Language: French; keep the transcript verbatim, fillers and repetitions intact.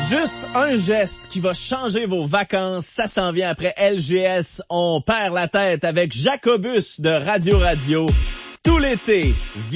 Juste un geste qui va changer vos vacances, ça s'en vient après L G S. On perd la tête avec Jacobus de Radio Radio. Tout l'été,